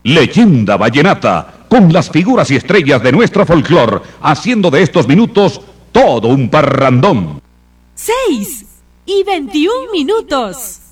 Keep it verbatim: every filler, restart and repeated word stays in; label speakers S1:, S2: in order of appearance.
S1: Leyenda Vallenata, con las figuras y estrellas de nuestro folclor, haciendo de estos minutos todo un parrandón.
S2: Seis y veintiún minutos.